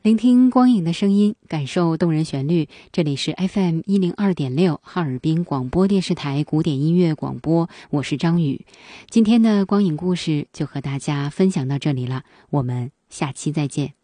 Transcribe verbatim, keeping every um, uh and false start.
聆听光影的声音，感受动人旋律。这里是 F M 一零二点六 哈尔滨广播电视台古典音乐广播，我是张宇。今天的光影故事就和大家分享到这里了，我们下期再见。